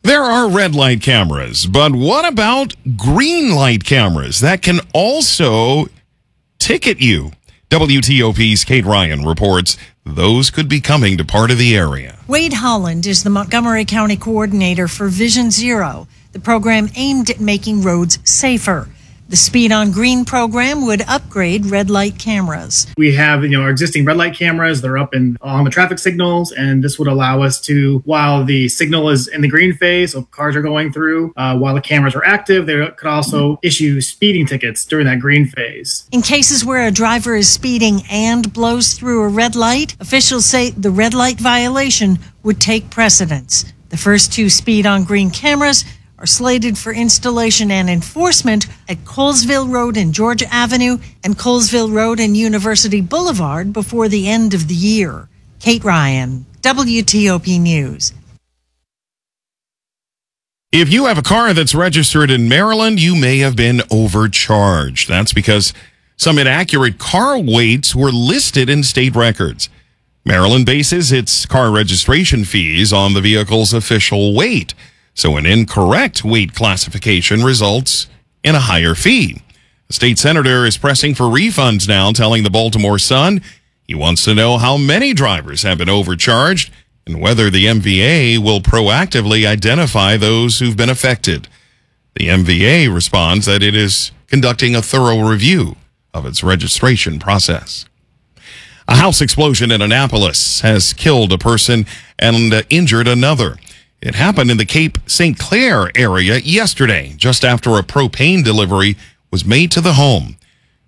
There are red light cameras, but what about green light cameras that can also ticket you? WTOP's Kate Ryan reports those could be coming to part of the area. Wade Holland is the Montgomery County coordinator for Vision Zero, the program aimed at making roads safer. The Speed on Green program would upgrade red light cameras. We have, our existing red light cameras. They're up on the traffic signals, and this would allow us to, while the signal is in the green phase, so cars are going through, while the cameras are active, they could also issue speeding tickets during that green phase. In cases where a driver is speeding and blows through a red light, officials say the red light violation would take precedence. The first two Speed on Green cameras are slated for installation and enforcement at Colesville Road and Georgia Avenue and Colesville Road and University Boulevard before the end of the year. Kate Ryan, WTOP News. If you have a car that's registered in Maryland, you may have been overcharged. That's because some inaccurate car weights were listed in state records. Maryland bases its car registration fees on the vehicle's official weight. So an incorrect weight classification results in a higher fee. The state senator is pressing for refunds now, telling the Baltimore Sun he wants to know how many drivers have been overcharged and whether the MVA will proactively identify those who've been affected. The MVA responds that it is conducting a thorough review of its registration process. A house explosion in Annapolis has killed a person and injured another. It happened in the Cape St. Clair area yesterday, just after a propane delivery was made to the home.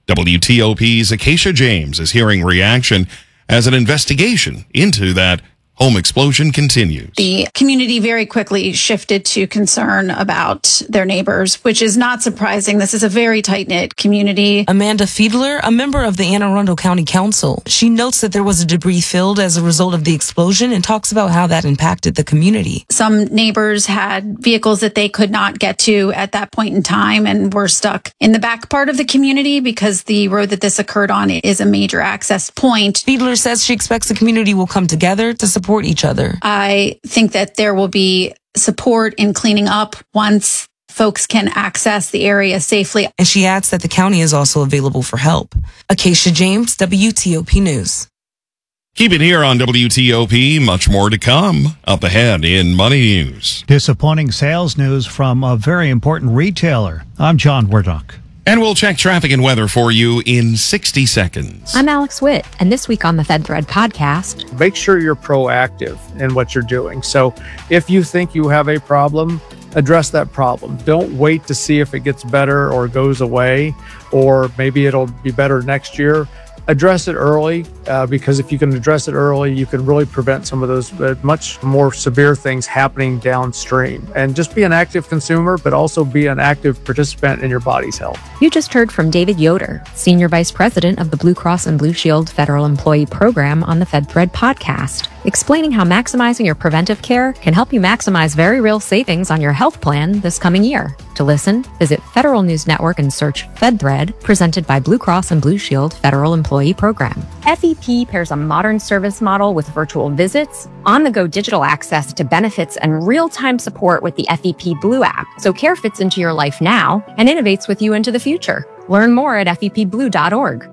WTOP's Acacia James is hearing reaction as an investigation into that home explosion continues. The community very quickly shifted to concern about their neighbors, which is not surprising. This is a very tight-knit community. Amanda Fiedler, a member of the Anne Arundel County Council, she notes that there was a debris field as a result of the explosion and talks about how that impacted the community. Some neighbors had vehicles that they could not get to at that point in time and were stuck in the back part of the community because the road that this occurred on is a major access point. Fiedler says she expects the community will come together to support each other. I think that there will be support in cleaning up once folks can access the area safely. And she adds that the county is also available for help. Acacia James, WTOP News. Keep it here on WTOP. Much more to come up ahead in Money News. Disappointing sales news from a very important retailer. I'm John Wardock. And we'll check traffic and weather for you in 60 seconds. I'm Alex Witt, and this week on the FedThread podcast, make sure you're proactive in what you're doing. So if you think you have a problem, address that problem. Don't wait to see if it gets better or goes away, or maybe it'll be better next year. Address it early, because if you can address it early, you can really prevent some of those much more severe things happening downstream. And just be an active consumer, but also be an active participant in your body's health. You just heard from David Yoder, Senior Vice President of the Blue Cross and Blue Shield Federal Employee Program on the FedThread podcast, explaining how maximizing your preventive care can help you maximize very real savings on your health plan this coming year. To listen, visit Federal News Network and search FedThread, presented by Blue Cross and Blue Shield Federal Employee Program. FEP pairs a modern service model with virtual visits, on-the-go digital access to benefits, and real-time support with the FEP Blue app, so care fits into your life now and innovates with you into the future. Learn more at fepblue.org.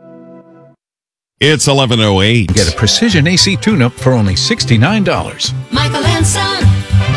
It's 11:08. Get a precision AC tune-up for only $69. Michael and Son.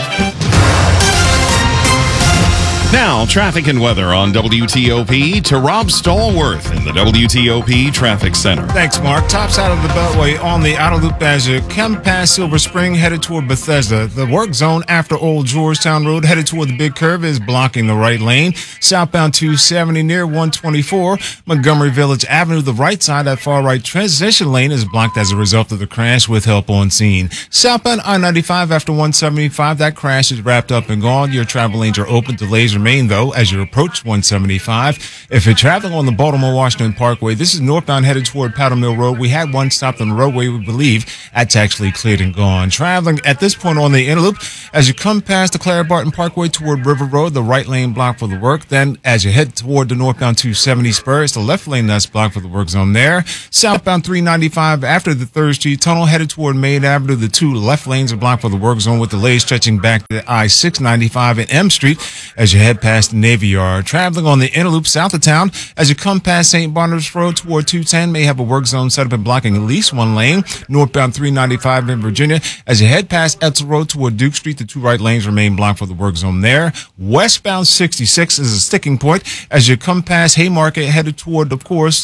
Now, traffic and weather on WTOP to Rob Stallworth in the WTOP Traffic Center. Thanks, Mark. Tops out of the Beltway on the outer loop as you come past Silver Spring, headed toward Bethesda. The work zone after Old Georgetown Road, headed toward the big curve, is blocking the right lane. Southbound 270 near 124. Montgomery Village Avenue, the right side, that far right transition lane is blocked as a result of the crash with help on scene. Southbound I-95 after 175, that crash is wrapped up and gone. Your travel lanes are open. Delays remain, though. Chicago as you approach 175. If you're traveling on the Baltimore-Washington Parkway, this is northbound headed toward Powder Mill Road. We had one stopped on the roadway, we believe. That's actually cleared and gone. Traveling at this point on the inner loop, as you come past the Clara Barton Parkway toward River Road, the right lane blocked for the work. Then as you head toward the northbound 270 spur, it's the left lane that's blocked for the work zone there. Southbound 395 after the 3rd Street Tunnel headed toward Main Avenue. The 2 left lanes are blocked for the work zone with delays stretching back to I-695 and M Street as you head past the Navy Yard. Traveling on the inner loop south of town, as you come past St. Barnabas Road toward 210, may have a work zone set up and blocking at least one lane. Northbound 395 in Virginia, as you head past Etzel Road toward Duke Street, the 2 right lanes remain blocked for the work zone there. Westbound 66 is a sticking point as you come past Haymarket headed toward, of course,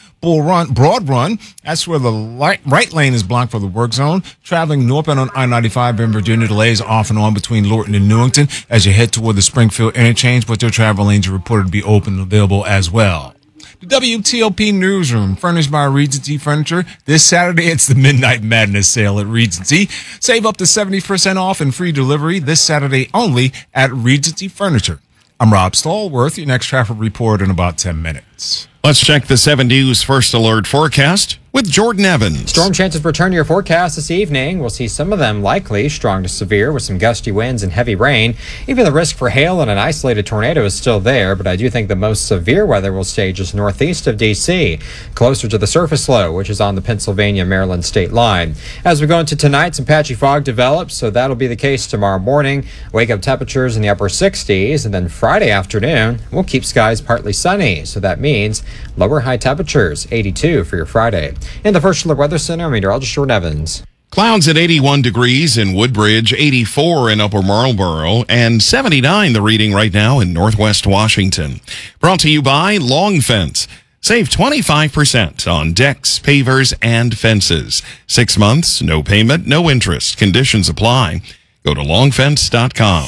Broad Run. That's where the right lane is blocked for the work zone. Traveling northbound on I-95 in Virginia, delays off and on between Lorton and Newington as you head toward the Springfield interchange, but their travel lanes are reported to be open and available as well. The WTOP Newsroom, furnished by Regency Furniture. This Saturday, it's the Midnight Madness sale at Regency. Save up to 70% off and free delivery this Saturday only at Regency Furniture. I'm Rob Stallworth, your next traffic report in about 10 minutes. Let's check the 7 News First Alert forecast with Jordan Evans. Storm chances return to your forecast this evening. We'll see some of them likely strong to severe with some gusty winds and heavy rain. Even the risk for hail and an isolated tornado is still there, but I do think the most severe weather will stay just northeast of D.C., closer to the surface low, which is on the Pennsylvania-Maryland state line. As we go into tonight, some patchy fog develops, so that'll be the case tomorrow morning. Wake-up temperatures in the upper 60s, and then Friday afternoon, we'll keep skies partly sunny, so that means lower high temperatures, 82 for your Friday. In the First Alert Weather Center, meteorologist Jordan Evans. Clouds at 81 degrees in Woodbridge, 84 in Upper Marlboro, and 79 the reading right now in Northwest Washington. Brought to you by Long Fence. Save 25% on decks, pavers, and fences. 6 months, no payment, no interest. Conditions apply. Go to longfence.com.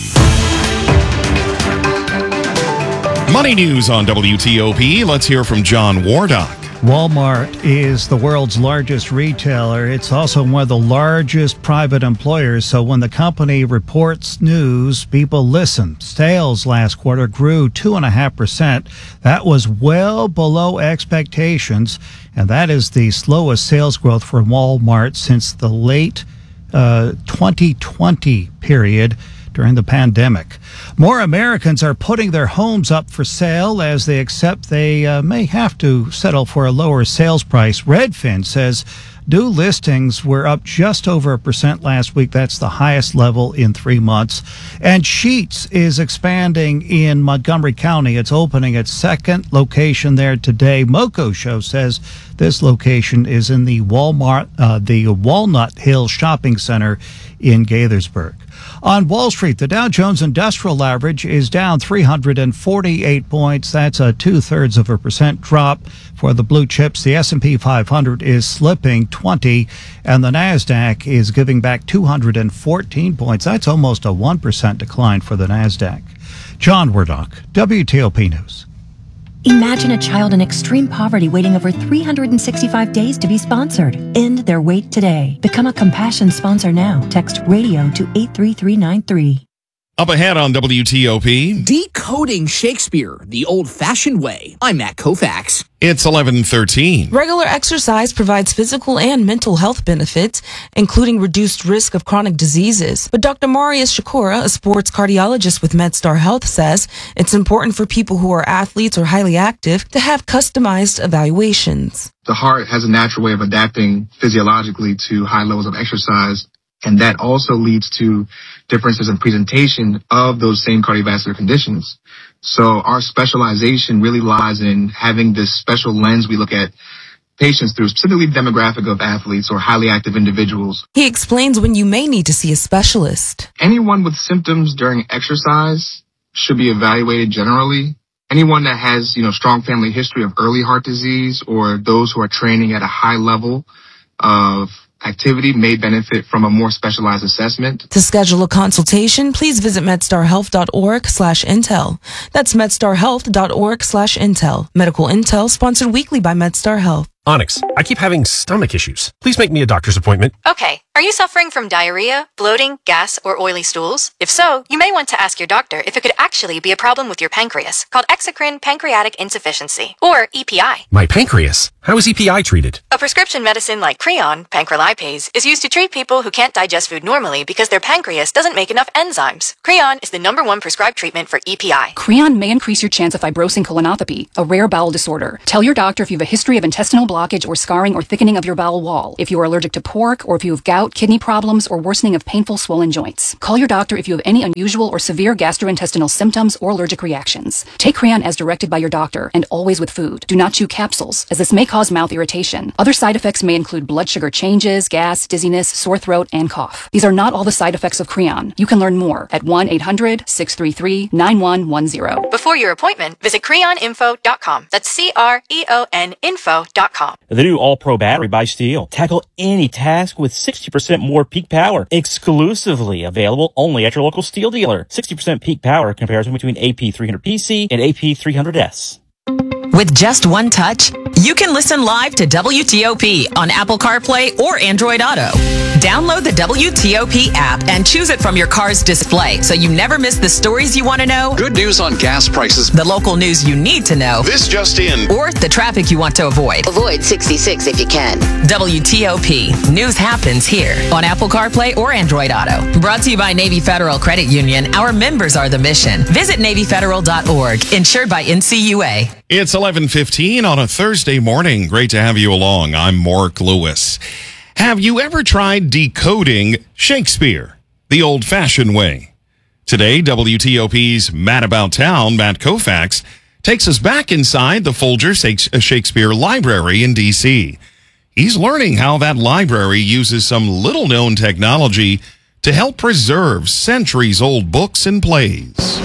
Money news on WTOP. Let's hear from John Wardock. Walmart is the world's largest retailer. It's also one of the largest private employers. So when the company reports news, people listen. Sales last quarter grew 2.5%. That was well below expectations. And that is the slowest sales growth for Walmart since the late 2020 period during the pandemic. More Americans are putting their homes up for sale as they accept they may have to settle for a lower sales price. Redfin says new listings were up just over 1% last week. That's the highest level in 3 months. And Sheetz is expanding in Montgomery County. It's opening its second location there today. Moco Show says this location is in the Walnut Hill Shopping Center in Gaithersburg. On Wall Street, the Dow Jones Industrial Average is down 348 points. That's a 0.2% drop for the blue chips. The S&P 500 is slipping 20, and the NASDAQ is giving back 214 points. That's almost a 1% decline for the NASDAQ. John Wardock, WTOP News. Imagine a child in extreme poverty waiting over 365 days to be sponsored. End their wait today. Become a Compassion sponsor now. Text RADIO to 83393. Up ahead on WTOP. Decoding Shakespeare the old-fashioned way. I'm Matt Koufax. It's 11:13. Regular exercise provides physical and mental health benefits, including reduced risk of chronic diseases. But Dr. Marius Shakura, a sports cardiologist with MedStar Health, says it's important for people who are athletes or highly active to have customized evaluations. The heart has a natural way of adapting physiologically to high levels of exercise, and that also leads to differences in presentation of those same cardiovascular conditions. So our specialization really lies in having this special lens we look at patients through, specifically the demographic of athletes or highly active individuals. He explains when you may need to see a specialist. Anyone with symptoms during exercise should be evaluated generally. Anyone that has, strong family history of early heart disease or those who are training at a high level of activity may benefit from a more specialized assessment. To schedule a consultation, please visit medstarhealth.org/intel. That's medstarhealth.org/intel. Medical Intel sponsored weekly by MedStar Health. Onyx, I keep having stomach issues. Please make me a doctor's appointment. Okay. Are you suffering from diarrhea, bloating, gas, or oily stools? If so, you may want to ask your doctor if it could actually be a problem with your pancreas, called exocrine pancreatic insufficiency, or EPI. My pancreas? How is EPI treated? A prescription medicine like Creon, pancrelipase, is used to treat people who can't digest food normally because their pancreas doesn't make enough enzymes. Creon is the #1 prescribed treatment for EPI. Creon may increase your chance of fibrosing colonopathy, a rare bowel disorder. Tell your doctor if you have a history of intestinal blockage or scarring or thickening of your bowel wall, if you are allergic to pork, or if you have gout, kidney problems, or worsening of painful swollen joints. Call your doctor if you have any unusual or severe gastrointestinal symptoms or allergic reactions. Take Creon as directed by your doctor, and always with food. Do not chew capsules, as this may cause mouth irritation. Other side effects may include blood sugar changes, gas, dizziness, sore throat, and cough. These are not all the side effects of Creon. You can learn more at 1-800-633-9110. Before your appointment, visit creoninfo.com. That's CREON info.com. The new All-Pro battery by Steel. Tackle any task with 60% more peak power. Exclusively available only at your local Steel dealer. 60% peak power comparison between AP300PC and AP300S. With just one touch, you can listen live to WTOP on Apple CarPlay or Android Auto. Download the WTOP app and choose it from your car's display so you never miss the stories you want to know, Good news on gas prices. the local news you need to know, This just in. or the traffic you want to avoid. Avoid 66 if you can. WTOP. News happens here on Apple CarPlay or Android Auto. Brought to you by Navy Federal Credit Union. Our members are the mission. Visit NavyFederal.org. Insured by NCUA. It's 11:15 on a Thursday morning. Great to have you along. I'm Mark Lewis. Have you ever tried decoding Shakespeare the old-fashioned way? Today, WTOP's Matt About Town, Matt Koufax, takes us back inside the Folger Shakespeare Library in D.C. He's learning how that library uses some little-known technology to help preserve centuries-old books and plays.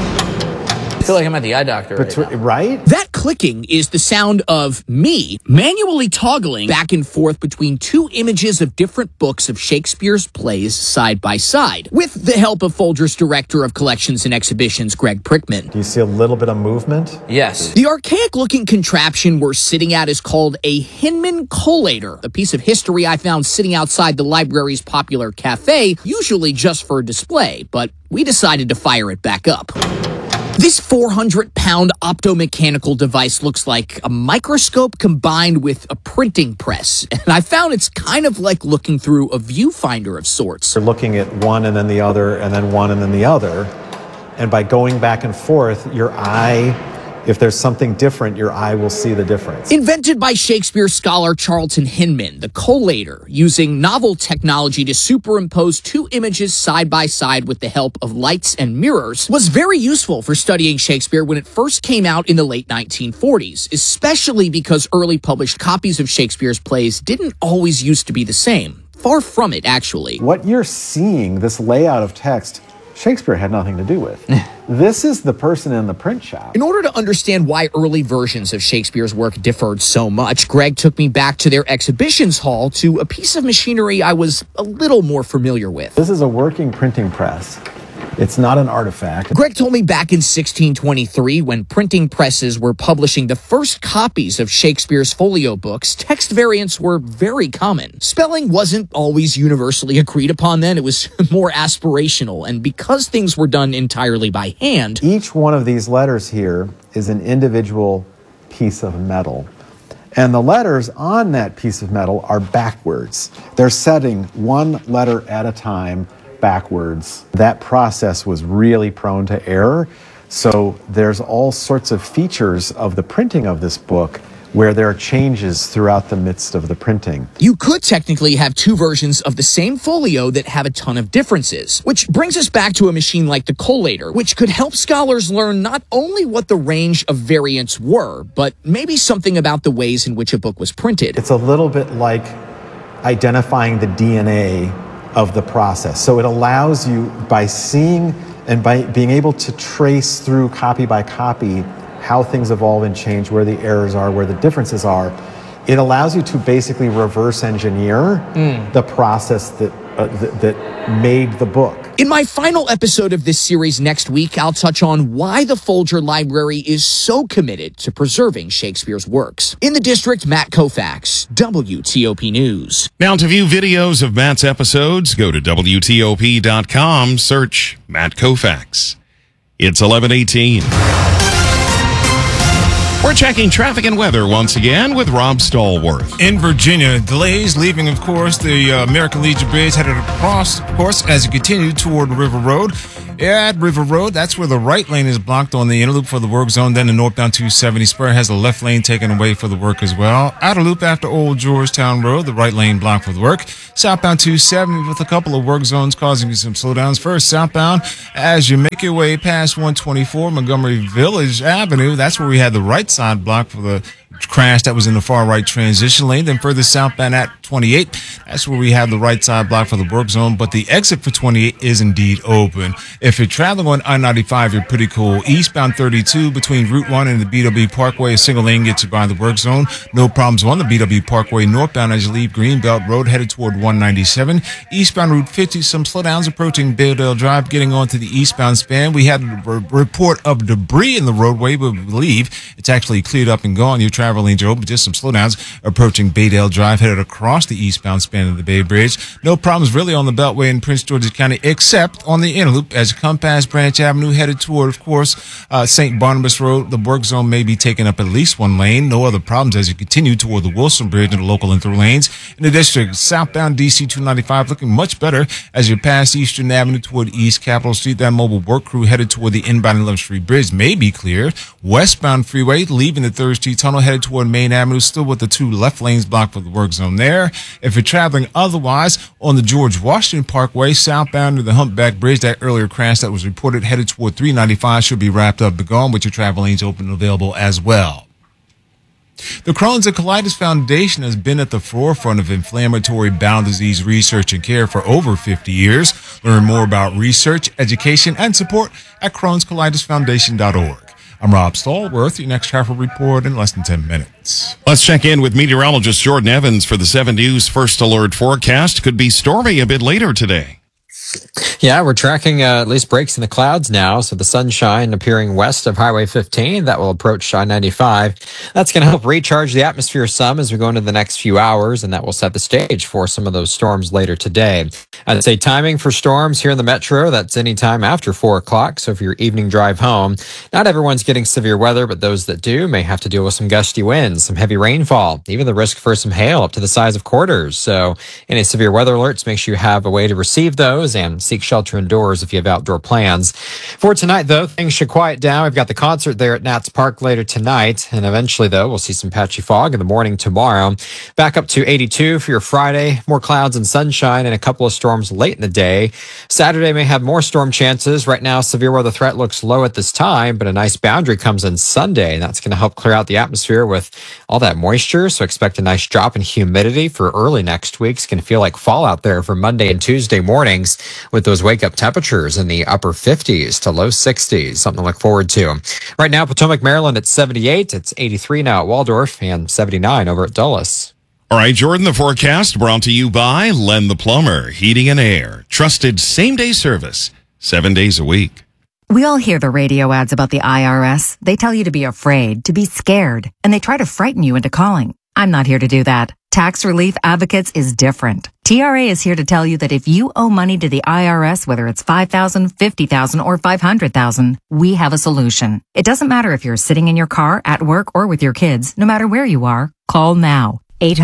I feel like I'm at the eye doctor right? That clicking is the sound of me manually toggling back and forth between two images of different books of Shakespeare's plays side by side, with the help of Folger's Director of Collections and Exhibitions, Greg Prickman. Do you see a little bit of movement? Yes. The archaic-looking contraption we're sitting at is called a Hinman collator, a piece of history I found sitting outside the library's popular cafe, usually just for display, but we decided to fire it back up. This 400-pound optomechanical device looks like a microscope combined with a printing press, and I found it's kind of like looking through a viewfinder of sorts. You're looking at one and then the other and then one and then the other, and by going back and forth, your eye, if there's something different, your eye will see the difference. Invented by Shakespeare scholar Charlton Hinman, the collator, using novel technology to superimpose two images side by side with the help of lights and mirrors, was very useful for studying Shakespeare when it first came out in the late 1940s, especially because early published copies of Shakespeare's plays didn't always used to be the same. Far from it, actually. What you're seeing, this layout of text, Shakespeare had nothing to do with. This is the person in the print shop. In order to understand why early versions of Shakespeare's work differed so much, Greg took me back to their exhibitions hall to a piece of machinery I was a little more familiar with. This is a working printing press. It's not an artifact. Greg told me back in 1623, when printing presses were publishing the first copies of Shakespeare's folio books, text variants were very common. Spelling wasn't always universally agreed upon then. It was more aspirational. And because things were done entirely by hand, each one of these letters here is an individual piece of metal. And the letters on that piece of metal are backwards. They're setting one letter at a time backwards. That process was really prone to error. So there's all sorts of features of the printing of this book where there are changes throughout the midst of the printing. You could technically have two versions of the same folio that have a ton of differences, which brings us back to a machine like the collator, which could help scholars learn not only what the range of variants were, but maybe something about the ways in which a book was printed. It's a little bit like identifying the DNA of the process. So it allows you, by seeing and by being able to trace through copy by copy how things evolve and change, where the errors are, where the differences are, it allows you to basically reverse engineer the process that made the book. In my final episode of this series next week, I'll touch on why the Folger Library is so committed to preserving Shakespeare's works. In the district, Matt Koufax, WTOP News. Now to view videos of Matt's episodes, go to WTOP.com, search Matt Koufax. It's 11:18. We're checking traffic and weather once again with Rob Stallworth. In Virginia, delays leaving, of course, the American Legion Bridge headed across, of course, as you continue toward River Road. At River Road, that's where the right lane is blocked on the inner loop for the work zone. Then the northbound 270 spur has the left lane taken away for the work as well. Outer loop after Old Georgetown Road, the right lane blocked for the work. Southbound 270 with a couple of work zones causing you some slowdowns. First, southbound, as you make your way past 124 Montgomery Village Avenue, that's where we had the right side blocked for the crash that was in the far right transition lane. Then further southbound at 28, that's where we have the right side blocked for the work zone, but the exit for 28 is indeed open. If you're traveling on I-95, you're pretty cool. Eastbound 32 between Route 1 and the BW Parkway, a single lane gets you by the work zone. No problems on the BW Parkway northbound as you leave Greenbelt Road headed toward 197. Eastbound Route 50, some slowdowns approaching Baydale Drive, getting onto the eastbound span. We had a report of debris in the roadway, but we believe it's actually cleared up and gone. Your travel lanes are open, just some slowdowns approaching Baydale Drive headed across the eastbound span of the Bay Bridge. No problems really on the Beltway in Prince George's County, except on the inner loop as you come past Branch Avenue headed toward, of course, St. Barnabas Road. The work zone may be taking up at least one lane. No other problems as you continue toward the Wilson Bridge and the local and through lanes. In the district, southbound DC 295 looking much better as you pass Eastern Avenue toward East Capitol Street. That mobile work crew headed toward the inbound 11th Street Bridge may be cleared. Westbound freeway leaving the 3rd Street Tunnel headed toward Main Avenue, still with the 2 left lanes blocked for the work zone there. If you're traveling otherwise on the George Washington Parkway, southbound to the Humpback Bridge, that earlier crash that was reported headed toward 395 should be wrapped up and gone, with your travel lanes open and available as well. The Crohn's and Colitis Foundation has been at the forefront of inflammatory bowel disease research and care for over 50 years. Learn more about research, education, and support at Crohn'sColitisFoundation.org. I'm Rob Stallworth. Your next travel report in less than 10 minutes. Let's check in with meteorologist Jordan Evans for the 7 News First Alert forecast. Could be stormy a bit later today. Yeah, we're tracking at least breaks in the clouds now. So the sunshine appearing west of Highway 15 that will approach I-95. That's going to help recharge the atmosphere some as we go into the next few hours, and that will set the stage for some of those storms later today. I'd say timing for storms here in the metro, that's anytime after 4 o'clock. So for your evening drive home, not everyone's getting severe weather, but those that do may have to deal with some gusty winds, some heavy rainfall, even the risk for some hail up to the size of quarters. So any severe weather alerts, make sure you have a way to receive those and seek shelter indoors if you have outdoor plans. For tonight, though, things should quiet down. We've got the concert there at Nats Park later tonight, and eventually, though, we'll see some patchy fog in the morning tomorrow. Back up to 82 for your Friday. More clouds and sunshine and a couple of storms late in the day. Saturday may have more storm chances. Right now, severe weather threat looks low at this time, but a nice boundary comes in Sunday, and that's going to help clear out the atmosphere with all that moisture. So expect a nice drop in humidity for early next week. It's going to feel like fall out there for Monday and Tuesday mornings, with those wake-up temperatures in the upper 50s to low 60s, something to look forward to. Right now, Potomac, Maryland at 78. It's 83 now at Waldorf and 79 over at Dulles. All right, Jordan, the forecast brought to you by Len the Plumber, Heating and Air. Trusted same-day service, 7 days a week. We all hear the radio ads about the IRS. They tell you to be afraid, to be scared, and they try to frighten you into calling. I'm not here to do that. Tax Relief Advocates is different. TRA is here to tell you that if you owe money to the IRS, whether it's $5,000, $50,000, or $500,000, we have a solution. It doesn't matter if you're sitting in your car, at work, or with your kids. No matter where you are, call now.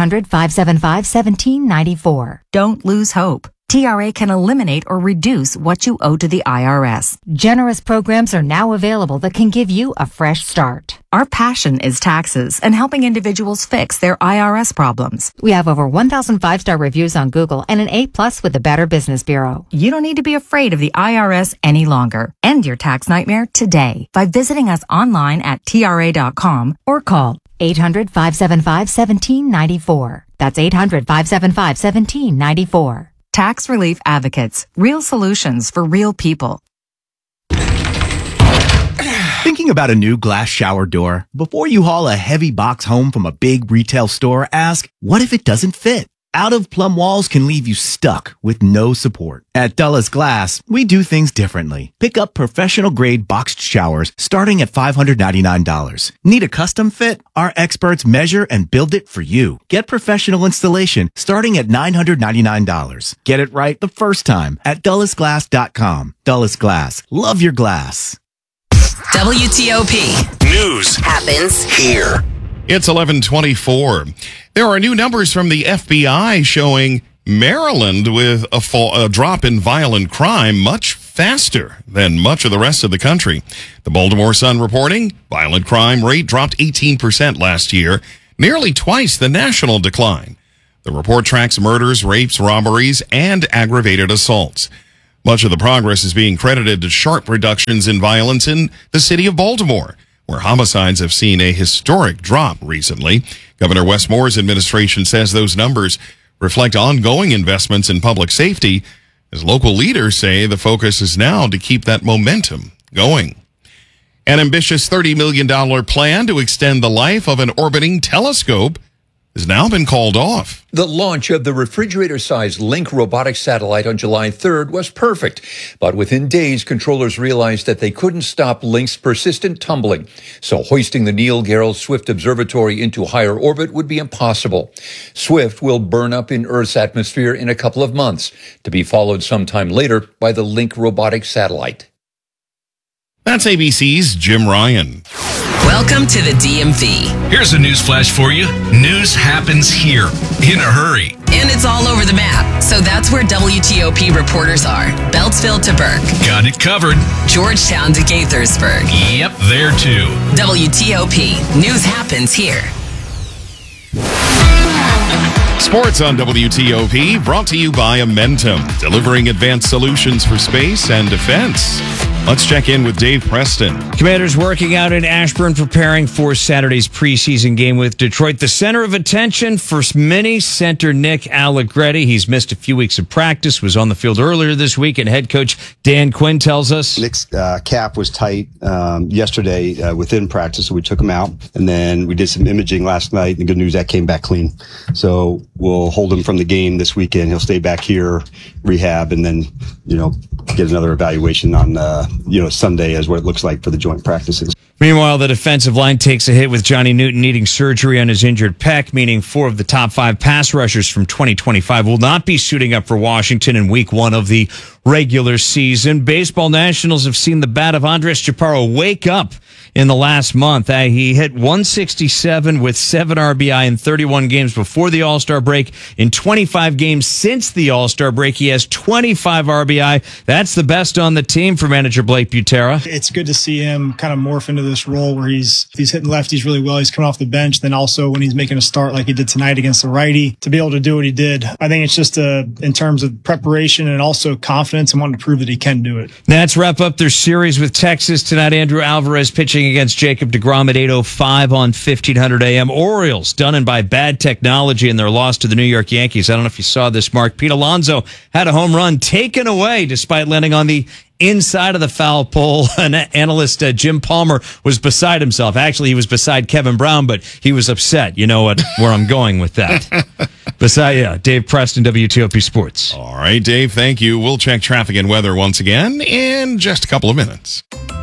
800-575-1794. Don't lose hope. TRA can eliminate or reduce what you owe to the IRS. Generous programs are now available that can give you a fresh start. Our passion is taxes and helping individuals fix their IRS problems. We have over 1,000 5-star reviews on Google and an A+ with the Better Business Bureau. You don't need to be afraid of the IRS any longer. End your tax nightmare today by visiting us online at TRA.com or call 800-575-1794. That's 800-575-1794. Tax Relief Advocates. Real solutions for real people. Thinking about a new glass shower door? Before you haul a heavy box home from a big retail store, ask, what if it doesn't fit? out-of-plumb walls can leave you stuck with no support. At Dulles Glass, we do things differently. Pick up professional-grade boxed showers starting at $599. Need a custom fit? Our experts measure and build it for you. Get professional installation starting at $999. Get it right the first time at DullesGlass.com. Dulles Glass. Love your glass. WTOP. News happens here. It's 11:24. There are new numbers from the FBI showing Maryland with a drop in violent crime much faster than much of the rest of the country. The Baltimore Sun reporting violent crime rate dropped 18% last year, nearly twice the national decline. The report tracks murders, rapes, robberies, and aggravated assaults. Much of the progress is being credited to sharp reductions in violence in the city of Baltimore, where homicides have seen a historic drop recently. Governor Wes Moore's administration says those numbers reflect ongoing investments in public safety, as local leaders say the focus is now to keep that momentum going. An ambitious $30 million plan to extend the life of an orbiting telescope has now been called off. The launch of the refrigerator-sized Link robotic satellite on July 3rd was perfect. But within days, controllers realized that they couldn't stop Link's persistent tumbling. So hoisting the Neil Gehrels Swift Observatory into higher orbit would be impossible. Swift will burn up in Earth's atmosphere in a couple of months, to be followed sometime later by the Link robotic satellite. That's ABC's Jim Ryan. Welcome to the DMV. Here's a news flash for you. News happens here in a hurry. And it's all over the map. So that's where WTOP reporters are. Beltsville to Burke. Got it covered. Georgetown to Gaithersburg. Yep, there too. WTOP. News happens here. Sports on WTOP, brought to you by Amentum, delivering advanced solutions for space and defense. Let's check in with Dave Preston. Commanders working out in Ashburn, preparing for Saturday's preseason game with Detroit. The center of attention for many, center Nick Allegretti. He's missed a few weeks of practice, was on the field earlier this week, and head coach Dan Quinn tells us Nick's cap was tight yesterday within practice, so we took him out. And then we did some imaging last night. The good news, that came back clean. So we'll hold him from the game this weekend. He'll stay back here, rehab, and then, get another evaluation on, Sunday as what it looks like for the joint practices. Meanwhile, the defensive line takes a hit with Johnny Newton needing surgery on his injured pec, meaning 4 of the top 5 pass rushers from 2025 will not be suiting up for Washington in week 1 of the regular season. Baseball Nationals have seen the bat of Andres Chaparro wake up in the last month. He hit 167 with 7 RBI in 31 games before the All-Star break. In 25 games since the All-Star break, he has 25 RBI. That's the best on the team for manager Blake Butera. It's good to see him kind of morph into this role where he's hitting lefties really well. He's coming off the bench. Then also when he's making a start like he did tonight against the righty, to be able to do what he did. I think it's just in terms of preparation and also confidence and wanting to prove that he can do it. Nats wrap up their series with Texas tonight. Andrew Alvarez pitching against Jacob deGrom at 8:05 on 1500 AM. Orioles done in by bad technology in their loss to the New York Yankees. I don't know if you saw this, Mark. Pete Alonso had a home run taken away despite landing on the inside of the foul pole. Analyst Jim Palmer was beside himself. Actually, he was beside Kevin Brown, but he was upset. You know where I'm going with that. Dave Preston, WTOP Sports. All right, Dave, thank you. We'll check traffic and weather once again in just a couple of minutes.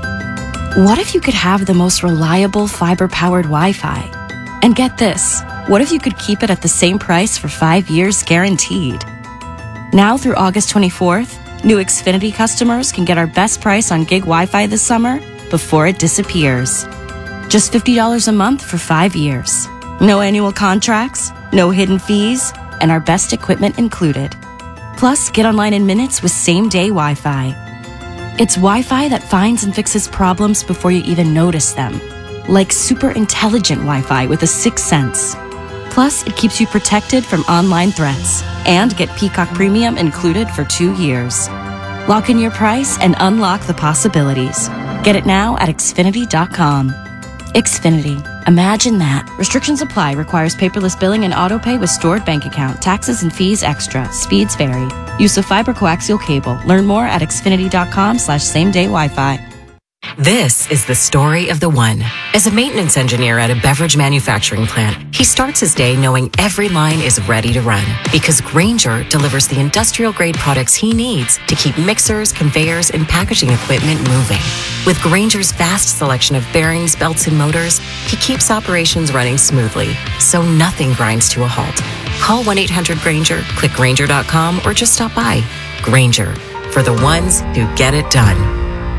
What if you could have the most reliable fiber-powered Wi-Fi? And get this, what if you could keep it at the same price for 5 years guaranteed? Now through August 24th, new Xfinity customers can get our best price on gig Wi-Fi this summer before it disappears. Just $50 a month for 5 years. No annual contracts, no hidden fees, and our best equipment included. Plus, get online in minutes with same-day Wi-Fi. It's Wi-Fi that finds and fixes problems before you even notice them. Like super intelligent Wi-Fi with a 6th sense. Plus, it keeps you protected from online threats. And get Peacock Premium included for 2 years. Lock in your price and unlock the possibilities. Get it now at Xfinity.com. Xfinity. Imagine that. Restrictions apply. Requires paperless billing and autopay with stored bank account. Taxes and fees extra. Speeds vary. Use of fiber coaxial cable. Learn more at Xfinity.com/same-day Wi-Fi. This is the story of the one. As a maintenance engineer at a beverage manufacturing plant, he starts his day knowing every line is ready to run because Grainger delivers the industrial-grade products he needs to keep mixers, conveyors, and packaging equipment moving. With Grainger's vast selection of bearings, belts, and motors, he keeps operations running smoothly, so nothing grinds to a halt. Call 1-800-GRAINGER, click Grainger.com, or just stop by. Grainger, for the ones who get it done.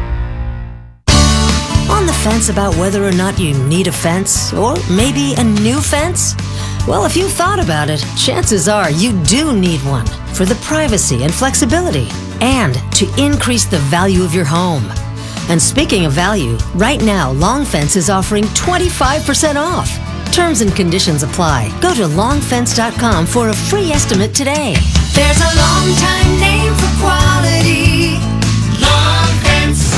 On the fence about whether or not you need a fence, or maybe a new fence? Well, if you thought about it, chances are you do need one for the privacy and flexibility, and to increase the value of your home. And speaking of value, right now, Long Fence is offering 25% off. Terms and conditions apply. Go to longfence.com for a free estimate today. There's a long time name for quality. Long Fence.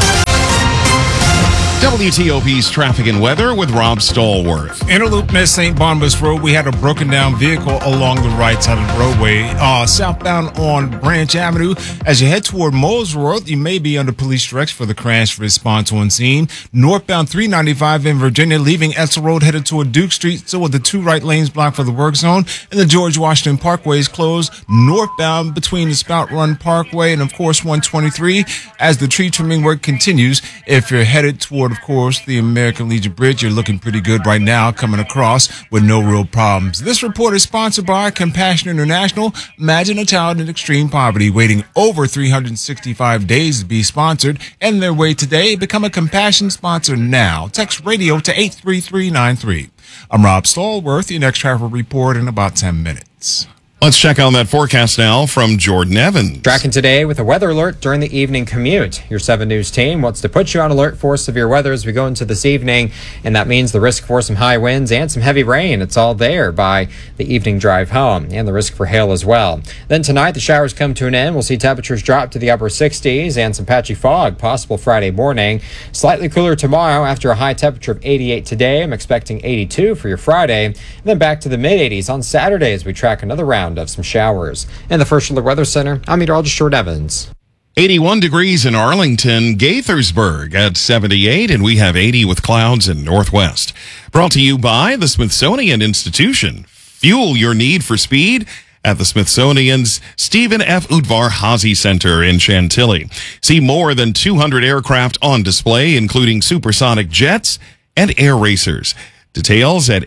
WTOP's traffic and weather with Rob Stallworth. Interloop Miss St. Barnabas Road, we had a broken down vehicle along the right side of the roadway. Southbound on Branch Avenue, as you head toward Molesworth, you may be under police direction for the crash response on scene. Northbound 395 in Virginia, leaving Etzel Road, headed toward Duke Street, still with the 2 right lanes blocked for the work zone. And the George Washington Parkway is closed northbound between the Spout Run Parkway and, of course, 123 as the tree trimming work continues. If you're headed toward, of course, the American Legion Bridge, you're looking pretty good right now, coming across with no real problems. This report is sponsored by Compassion International. Imagine a child in extreme poverty waiting over 365 days to be sponsored. End their way today. Become a Compassion sponsor now. Text radio to 83393. I'm Rob Stallworth. Your next travel report in about 10 minutes. Let's check on that forecast now from Jordan Evans. Tracking today with a weather alert during the evening commute. Your 7 News team wants to put you on alert for severe weather as we go into this evening, and that means the risk for some high winds and some heavy rain. It's all there by the evening drive home, and the risk for hail as well. Then tonight, the showers come to an end. We'll see temperatures drop to the upper 60s and some patchy fog possible Friday morning. Slightly cooler tomorrow after a high temperature of 88 today. I'm expecting 82 for your Friday, and then back to the mid-80s on Saturday as we track another round of some showers. In the First Alert Weather Center, I'm meteorologist Jordan Evans. 81 degrees in Arlington, Gaithersburg at 78, and we have 80 with clouds in Northwest. Brought to you by the Smithsonian Institution. Fuel your need for speed at the Smithsonian's Stephen F. Udvar Hazy Center in Chantilly. See more than 200 aircraft on display, including supersonic jets and air racers. Details at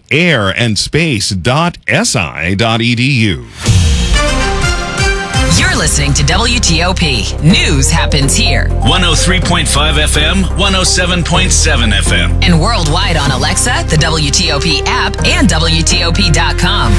airandspace.si.edu. You're listening to WTOP. News happens here. 103.5 FM, 107.7 FM. And worldwide on Alexa, the WTOP app, and WTOP.com.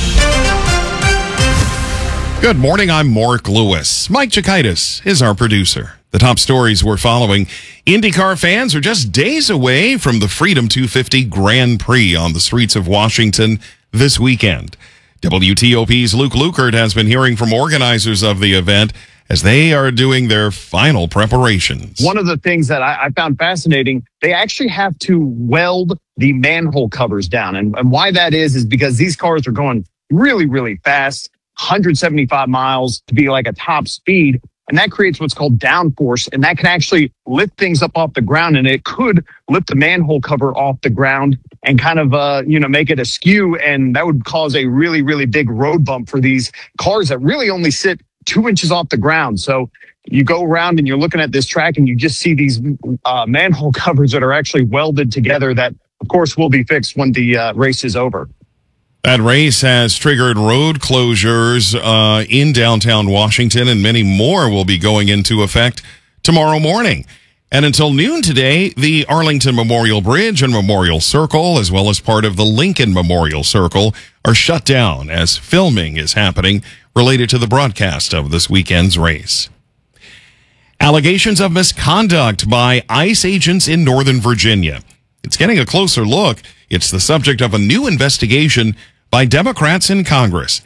Good morning, I'm Mark Lewis. Mike Chikaitis is our producer. The top stories we're following. IndyCar fans are just days away from the Freedom 250 Grand Prix on the streets of Washington this weekend. WTOP's Luke Lukert has been hearing from organizers of the event as they are doing their final preparations. One of the things that I found fascinating, they actually have to weld the manhole covers down. And why that is because these cars are going really, really fast, 175 miles to be like a top speed. And that creates what's called downforce, and that can actually lift things up off the ground, and it could lift the manhole cover off the ground and kind of, make it askew, and that would cause a really, really big road bump for these cars that really only sit 2 inches off the ground. So you go around and you're looking at this track, and you just see these manhole covers that are actually welded together that, of course, will be fixed when the race is over. That race has triggered road closures in downtown Washington, and many more will be going into effect tomorrow morning. And until noon today, the Arlington Memorial Bridge and Memorial Circle, as well as part of the Lincoln Memorial Circle, are shut down as filming is happening related to the broadcast of this weekend's race. Allegations of misconduct by ICE agents in Northern Virginia. It's getting a closer look. It's the subject of a new investigation by Democrats in Congress.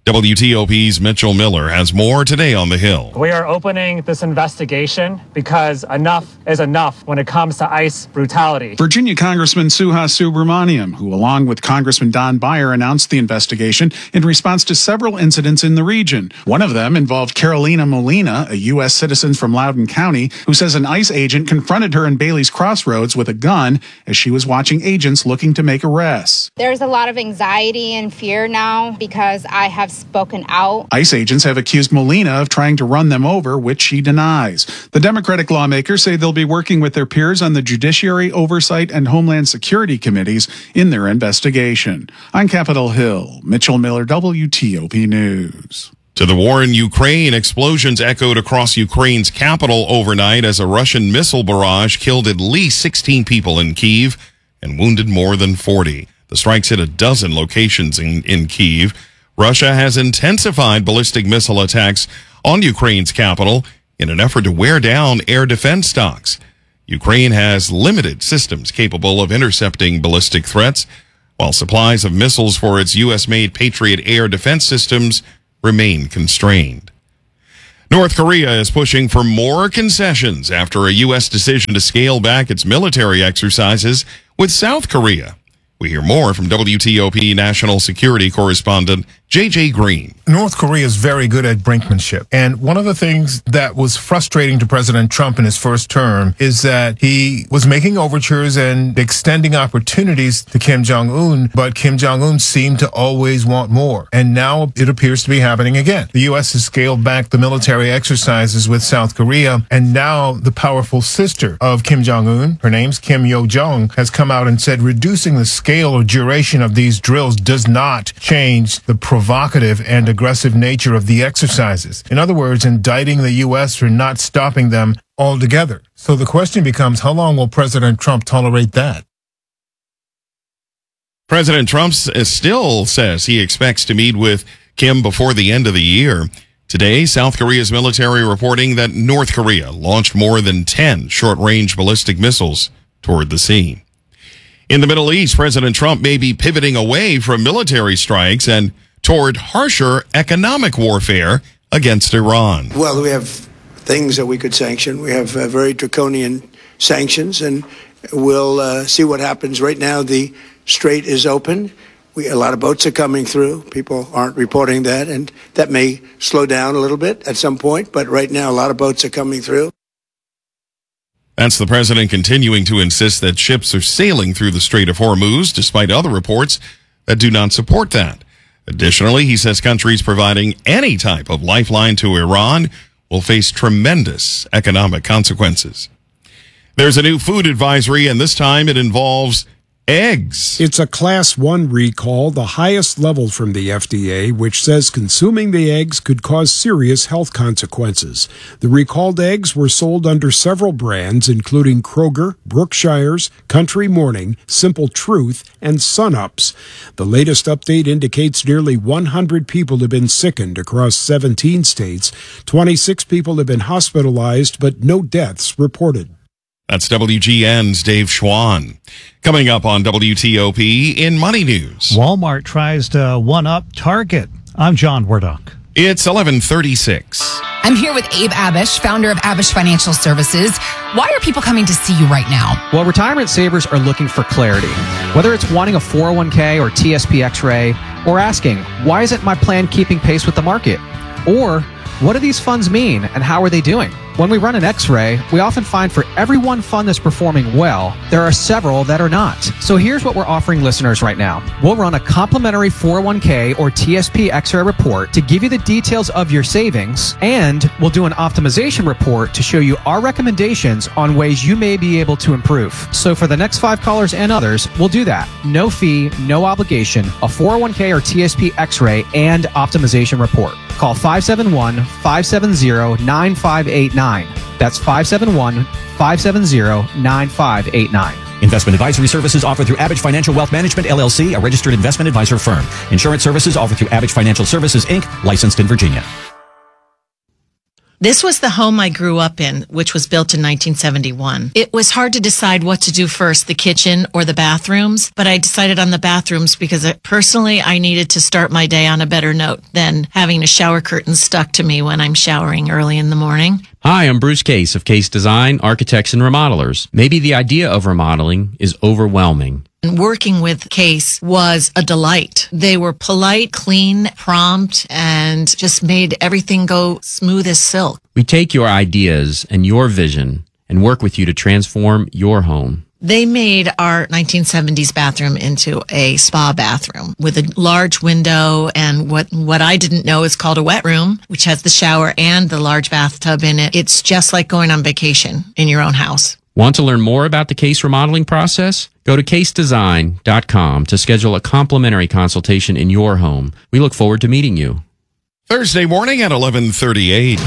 WTOP's Mitchell Miller has more today on the Hill. We are opening this investigation because enough is enough when it comes to ICE brutality. Virginia Congressman Suha Subramaniam, who along with Congressman Don Beyer announced the investigation in response to several incidents in the region. One of them involved Carolina Molina, a U.S. citizen from Loudoun County, who says an ICE agent confronted her in Bailey's Crossroads with a gun as she was watching agents looking to make arrests. There's a lot of anxiety and fear now because I have spoken out. ICE agents have accused Molina of trying to run them over, which she denies. The Democratic lawmakers say they'll be working with their peers on the Judiciary, Oversight, and Homeland Security committees in their investigation. On Capitol Hill, Mitchell Miller, WTOP News. To the war in Ukraine, explosions echoed across Ukraine's capital overnight as a Russian missile barrage killed at least 16 people in Kyiv and wounded more than 40. The strikes hit a dozen locations in Kyiv. Russia has intensified ballistic missile attacks on Ukraine's capital in an effort to wear down air defense stocks. Ukraine has limited systems capable of intercepting ballistic threats, while supplies of missiles for its U.S.-made Patriot air defense systems remain constrained. North Korea is pushing for more concessions after a U.S. decision to scale back its military exercises with South Korea. We hear more from WTOP national security correspondent J.J. Green. North Korea is very good at brinkmanship. And one of the things that was frustrating to President Trump in his first term is that he was making overtures and extending opportunities to Kim Jong-un, but Kim Jong-un seemed to always want more. And now it appears to be happening again. The U.S. has scaled back the military exercises with South Korea, and now the powerful sister of Kim Jong-un, her name's Kim Yo-jong, has come out and said reducing the scale or duration of these drills does not change the provocative and aggressive nature of the exercises. In other words, indicting the U.S. for not stopping them altogether. So the question becomes, how long will President Trump tolerate that? President Trump still says he expects to meet with Kim before the end of the year. Today, South Korea's military reporting that North Korea launched more than 10 short-range ballistic missiles toward the sea. In the Middle East, President Trump may be pivoting away from military strikes and toward harsher economic warfare against Iran. Well, we have things that we could sanction. We have very draconian sanctions, and we'll see what happens. Right now, the strait is open. A lot of boats are coming through. People aren't reporting that, and that may slow down a little bit at some point. But right now, a lot of boats are coming through. That's the president continuing to insist that ships are sailing through the Strait of Hormuz, despite other reports that do not support that. Additionally, he says countries providing any type of lifeline to Iran will face tremendous economic consequences. There's a new food advisory, and this time it involves eggs. It's a Class 1 recall, the highest level from the FDA, which says consuming the eggs could cause serious health consequences. The recalled eggs were sold under several brands, including Kroger, Brookshire's, Country Morning, Simple Truth, and Sun-Ups. The latest update indicates nearly 100 people have been sickened across 17 states. 26 people have been hospitalized, but no deaths reported. That's WGN's Dave Schwann. Coming up on WTOP in Money News. Walmart tries to one-up Target. I'm John Wardock. It's 11:36. I'm here with Abe Abish, founder of Abish Financial Services. Why are people coming to see you right now? Well, retirement savers are looking for clarity. Whether it's wanting a 401k or TSP X-ray, or asking, why isn't my plan keeping pace with the market? Or, what do these funds mean and how are they doing? When we run an X-ray, we often find for every one fund that's performing well, there are several that are not. So here's what we're offering listeners right now. We'll run a complimentary 401k or TSP X-ray report to give you the details of your savings, and we'll do an optimization report to show you our recommendations on ways you may be able to improve. So for the next 5 callers and others, we'll do that. No fee, no obligation, a 401k or TSP X-ray and optimization report. Call 571-570-9589. That's 571-570-9589. Investment advisory services offered through Abish Financial Wealth Management, LLC, a registered investment advisor firm. Insurance services offered through Abish Financial Services, Inc., licensed in Virginia. This was the home I grew up in, which was built in 1971. It was hard to decide what to do first, the kitchen or the bathrooms, but I decided on the bathrooms because personally I needed to start my day on a better note than having a shower curtain stuck to me when I'm showering early in the morning. Hi, I'm Bruce Case of Case Design, Architects and Remodelers. Maybe the idea of remodeling is overwhelming. And working with Case was a delight. They were polite, clean, prompt, and just made everything go smooth as silk. We take your ideas and your vision and work with you to transform your home. They made our 1970s bathroom into a spa bathroom with a large window and what I didn't know is called a wet room, which has the shower and the large bathtub in it. It's just like going on vacation in your own house. Want to learn more about the Case remodeling process? Go to casedesign.com to schedule a complimentary consultation in your home. We look forward to meeting you. Thursday morning at 11:38.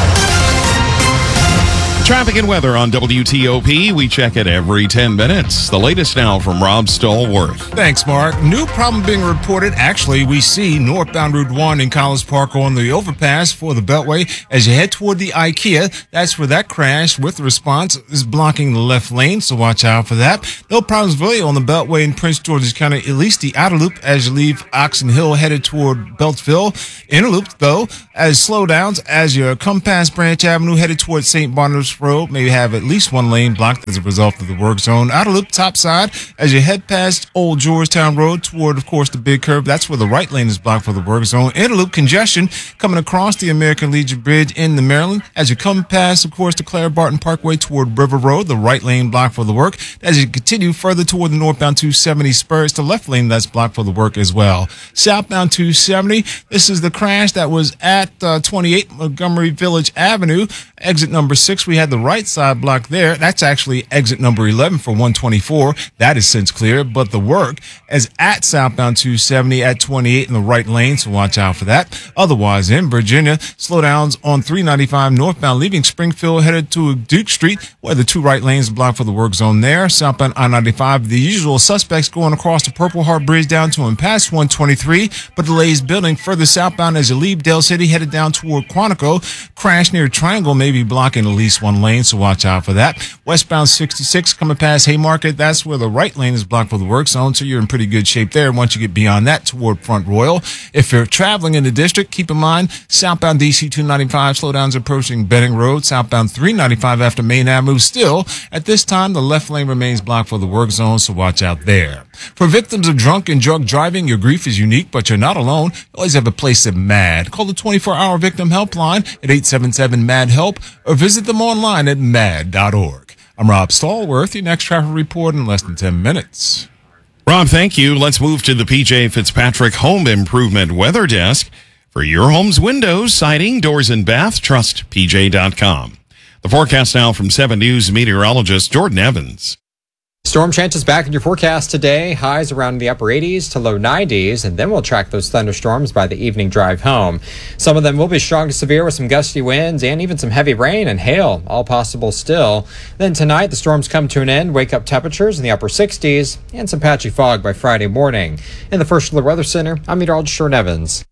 Traffic and weather on WTOP. We check it every 10 minutes. The latest now from Rob Stallworth. Thanks, Mark. New problem being reported. Actually, we see northbound Route 1 in College Park on the overpass for the Beltway as you head toward the IKEA. That's where that crash with the response is blocking the left lane, so watch out for that. No problems really on the Beltway in Prince George's County, at least the outer loop as you leave Oxon Hill headed toward Beltsville. Inner loop, though, as slowdowns as you come past Branch Avenue headed toward St. Barnabas Road, maybe have at least one lane blocked as a result of the work zone. Outer loop top side as you head past Old Georgetown Road toward, of course, the big curve. That's where the right lane is blocked for the work zone. Inner loop congestion coming across the American Legion Bridge in the Maryland as you come past, of course, the Claire Barton Parkway toward River Road. The right lane blocked for the work. As you continue further toward the northbound 270 spur, it's the left lane that's blocked for the work as well. Southbound 270, this is the crash that was at 28 Montgomery Village Avenue. Exit number 6, we had the right side blocked there. That's actually exit number 11 for 124. That is since clear, but the work is at southbound 270 at 28 in the right lane, so watch out for that. Otherwise, in Virginia, slowdowns on 395 northbound leaving Springfield headed to Duke Street, where the two right lanes are blocked for the work zone there. Southbound I-95, the usual suspects going across the Purple Heart Bridge down to and past 123, but delays building further southbound as you leave Dale City headed down toward Quantico. Crash near Triangle may be blocking at least one lane, so watch out for that. Westbound 66 coming past Haymarket, that's where the right lane is blocked for the work zone, so you're in pretty good shape there once you get beyond that toward Front Royal. If you're traveling in the district, keep in mind southbound DC 295 slowdowns approaching Benning Road, southbound 395 after Main Avenue. Still, at this time, the left lane remains blocked for the work zone, so watch out there. For victims of drunk and drug driving, your grief is unique, but you're not alone. You always have a place at MAD. Call the 24-hour victim helpline at 877-MAD-HELP or visit them online at mad.org. I'm Rob Stallworth. Your next traffic report in less than 10 minutes. Rob, thank you. Let's move to the PJ Fitzpatrick Home Improvement Weather Desk. For your home's windows, siding, doors, and bath, trust PJ.com. The forecast now from 7 News meteorologist Jordan Evans. Storm chances back in your forecast today. Highs around the upper 80s to low 90s, and then we'll track those thunderstorms by the evening drive home. Some of them will be strong to severe with some gusty winds and even some heavy rain and hail, all possible still. Then tonight, the storms come to an end, wake up temperatures in the upper 60s, and some patchy fog by Friday morning. In the First Alert Weather Center, I'm meteorologist Jordan Evans.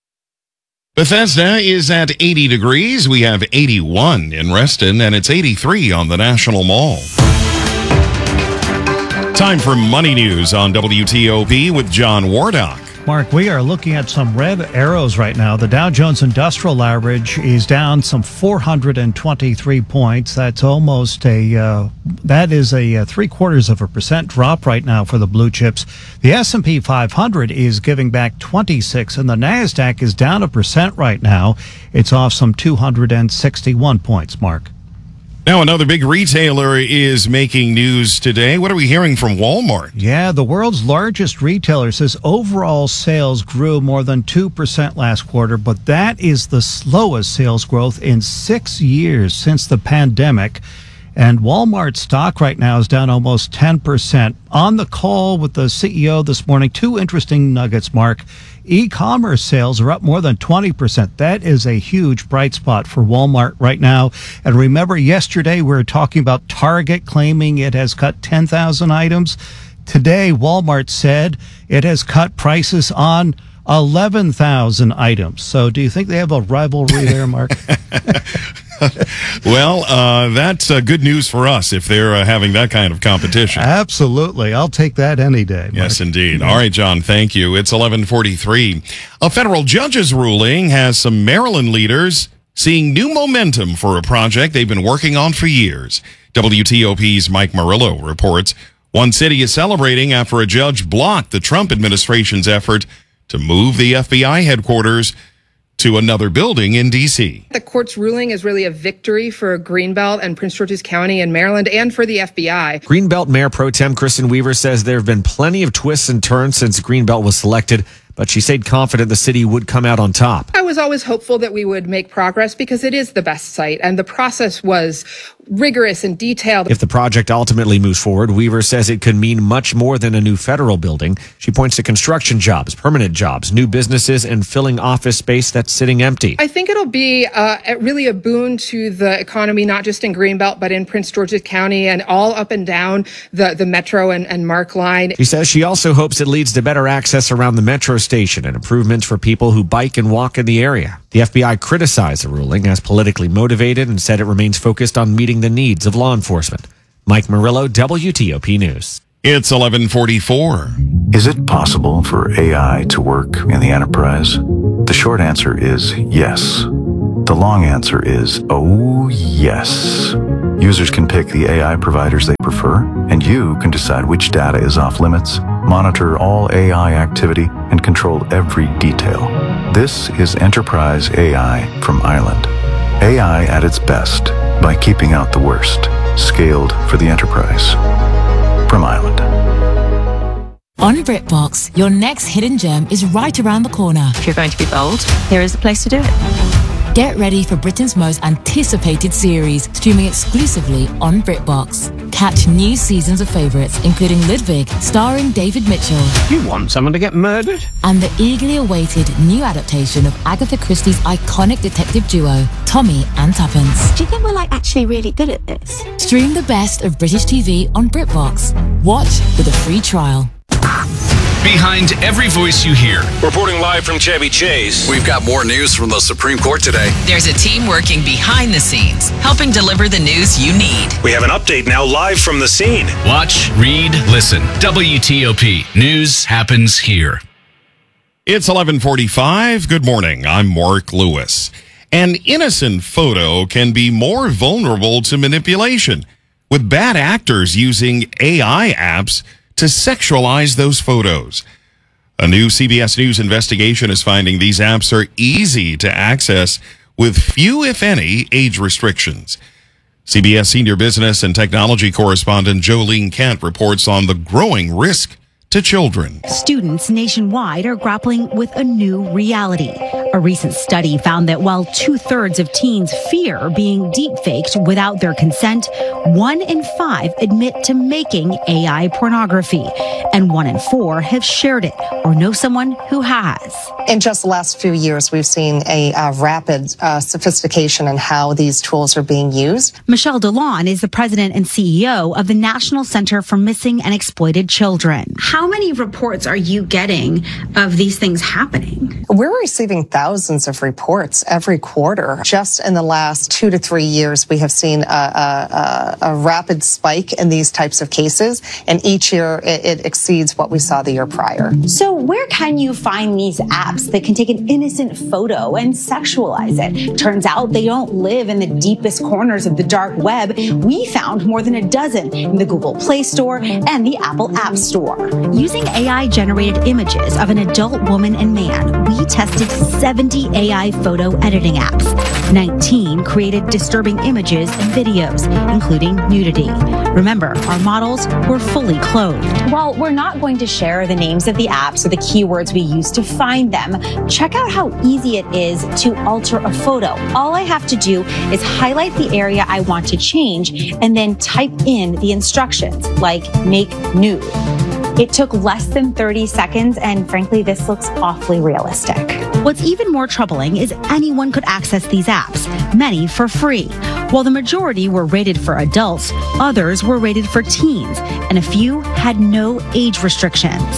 Bethesda is at 80 degrees. We have 81 in Reston, and it's 83 on the National Mall. Time for Money News on WTOP with John Wardock. Mark, we are looking at some red arrows right now. The Dow Jones Industrial Average is down some 423 points. That's almost that is a 0.75% drop right now for the blue chips. The S&P 500 is giving back 26, and the Nasdaq is down 1% right now. It's off some 261 points, Mark. Now, another big retailer is making news today. What are we hearing from Walmart? Yeah, the world's largest retailer says overall sales grew more than 2% last quarter, but that is the slowest sales growth in 6 years since the pandemic. And Walmart stock right now is down almost 10%. On the call with the CEO this morning, two interesting nuggets, Mark. E-commerce sales are up more than 20%. That is a huge bright spot for Walmart right now. And remember, yesterday we were talking about Target claiming it has cut 10,000 items. Today, Walmart said it has cut prices on 11,000 items. So do you think they have a rivalry there, Mark? Well, that's good news for us if they're having that kind of competition. Absolutely. I'll take that any day, Mark. Yes, indeed. All right, John, thank you. It's 11:43. A federal judge's ruling has some Maryland leaders seeing new momentum for a project they've been working on for years. WTOP's Mike Murillo reports one city is celebrating after a judge blocked the Trump administration's effort to move the FBI headquarters to another building in D.C. The court's ruling is really a victory for Greenbelt and Prince George's County in Maryland and for the FBI. Greenbelt Mayor Pro Tem Kristen Weaver says there have been plenty of twists and turns since Greenbelt was selected, but she stayed confident the city would come out on top. I was always hopeful that we would make progress because it is the best site, and the process was rigorous and detailed. If the project ultimately moves forward, Weaver says it could mean much more than a new federal building. She points to construction jobs, permanent jobs, new businesses, and filling office space that's sitting empty. I think it'll be really a boon to the economy, not just in Greenbelt, but in Prince George's County and all up and down the Metro and Mark line. She says she also hopes it leads to better access around the Metro station and improvements for people who bike and walk in the area. The FBI criticized the ruling as politically motivated and said it remains focused on meeting the needs of law enforcement. Mike Murillo, WTOP News. It's 11:44. Is it possible for AI to work in the enterprise? The short answer is yes. The long answer is, oh yes. Users can pick the AI providers they prefer, and you can decide which data is off limits, monitor all AI activity, and control every detail. This is Enterprise AI from Island. AI at its best by keeping out the worst. Scaled for the enterprise. From Island. On BritBox, your next hidden gem is right around the corner. If you're going to be bold, here is the place to do it. Get ready for Britain's most anticipated series, streaming exclusively on BritBox. Catch new seasons of favourites, including Ludwig, starring David Mitchell. You want someone to get murdered? And the eagerly awaited new adaptation of Agatha Christie's iconic detective duo, Tommy and Tuppence. Do you think we're actually really good at this? Stream the best of British TV on BritBox. Watch with a free trial. Behind every voice you hear. Reporting live from Chevy Chase. We've got more news from the Supreme Court today. There's a team working behind the scenes, helping deliver the news you need. We have an update now live from the scene. Watch, read, listen. WTOP. News happens here. It's 11:45. Good morning. I'm Mark Lewis. An innocent photo can be more vulnerable to manipulation, with bad actors using AI apps to sexualize those photos. A new CBS News investigation is finding these apps are easy to access with few, if any, age restrictions. CBS senior business and technology correspondent Jolene Kent reports on the growing risk to children. Students nationwide are grappling with a new reality. A recent study found that while 2/3 of teens fear being deepfaked without their consent, 1 in 5 admit to making AI pornography, and 1 in 4 have shared it or know someone who has. In just the last few years, we've seen a rapid sophistication in how these tools are being used. Michelle DeLon is the president and CEO of the National Center for Missing and Exploited Children. How many reports are you getting of these things happening? We're receiving thousands of reports every quarter. Just in the last 2 to 3 years, we have seen a rapid spike in these types of cases, and each year it exceeds what we saw the year prior. So where can you find these apps that can take an innocent photo and sexualize it? Turns out they don't live in the deepest corners of the dark web. We found more than a dozen in the Google Play Store and the Apple App Store. Using AI-generated images of an adult woman and man, we tested 70 AI photo editing apps. 19 created disturbing images and videos, including nudity. Remember, our models were fully clothed. While we're not going to share the names of the apps or the keywords we use to find them, check out how easy it is to alter a photo. All I have to do is highlight the area I want to change and then type in the instructions, like make nude. It took less than 30 seconds, and frankly, this looks awfully realistic. What's even more troubling is anyone could access these apps, many for free. While the majority were rated for adults, others were rated for teens, and a few had no age restrictions. How